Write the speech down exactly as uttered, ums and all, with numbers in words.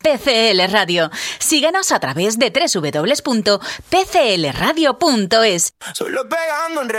P C L Radio. Síguenos a través de doble u doble u doble u punto p c l radio punto es. Solo pegando en